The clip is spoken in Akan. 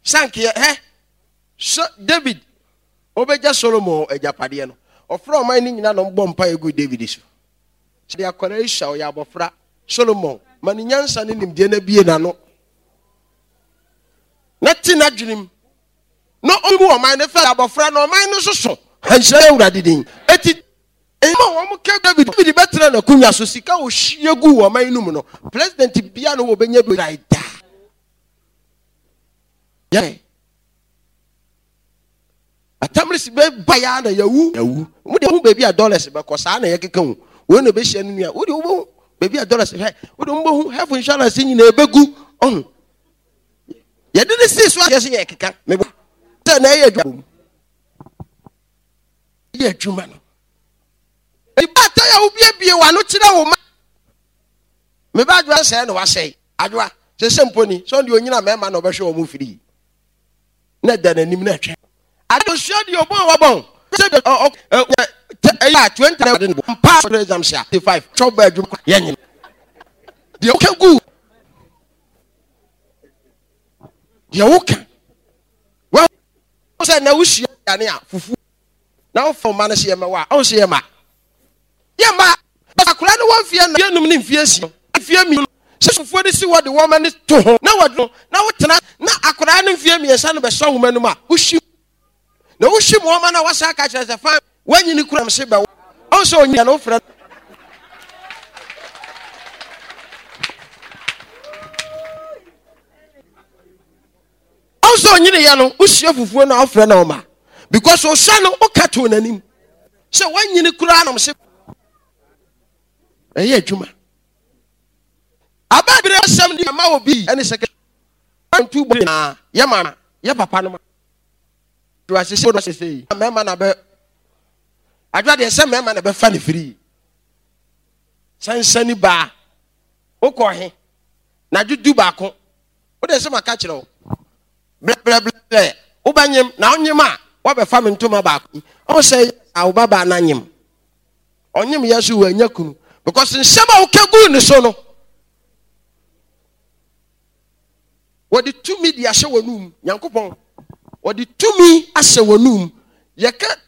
sanke so David obeja Solomon ejapade no ofra oman ni nyina no mbɔ mpa egu David so de akɔra Isha ya abɔfra Solomon mani nyansa ne nimde na bie na no na tina dwenim no omu oman ne fa abɔfra no oman no soso hanhyira Awurade din eti ema wo mu ka David betra na kunya so sika wo hye gu oman no mu no president bia no wo benya bi raida atamrisi be baya na yawu mu de hu baby $, be ko sa na yekeka hu wo na be hye no nua wo de wo baby $, he wo de mo hu health insurance nyina ebegu on ye de see so ye yekeka me te na ye adwuma no e ba ta ya wo bie wa no kire wo ma me ba adwa se na wa sei adwa se semponi so de onyina mema na obehwe wo mu firi na dananim na atwa ado sua de obon wa bon se de 20 pass exam sha 5 choba adwuma yenyin de o ka gu de o ka wa se na wuhia ya ne afufu na o fo ma na se ma wa o se ma ye ma akura no won fie na yenum ne mfie si fie mi se fufu de si wo de wo ma ne to ho na wo na wo tena na akura ne mfie mi esa no be so wo manum a wuhia na wuhia mo ma na wasa ka kire se fa wanyini kura mse be o so onya no fra o so onyini ya no wuhia fufu na ofra na o ma because o sha no o ka to nanim se wanyini kura na mse eye adwuma ababire asem di ma obi ene seke antu bo na ye mama ye papa no ma do asese do asese mema na be adwa de se mema na be fa ne firi sansani ba okohe na dudu ba ko o de se maka kire o ble o banyem na onyem a wo be fa me ntoma ba ko o se awo baba na nyem onyem yesu wa nyakunu because nsema okegu ni so no wodi tumi di ahye wonum yankopon wodi tumi ahye wonum yeka